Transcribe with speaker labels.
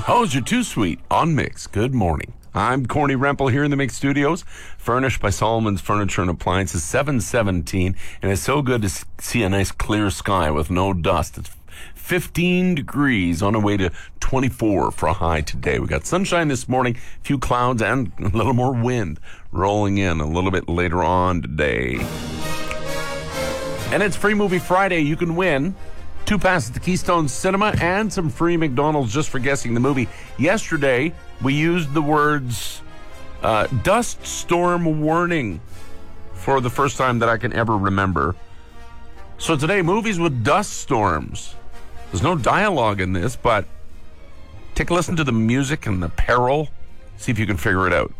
Speaker 1: Oh, you're too sweet on Mix. Good morning. I'm Corny Rempel here in the Mix Studios, furnished by Solomon's Furniture and Appliances, 717, and it's so good to see a nice clear sky with no dust. It's 15 degrees on the way to 24 for a high today. We got sunshine this morning, a few clouds, and a little more wind rolling in a little bit later on today. And it's Free Movie Friday. You can win 2 passes to Keystone Cinema and some free McDonald's just for guessing the movie. Yesterday, we used the words dust storm warning for the first time that I can ever remember. So today, movies with dust storms. There's no dialogue in this, but take a listen to the music and the peril. See if you can figure it out.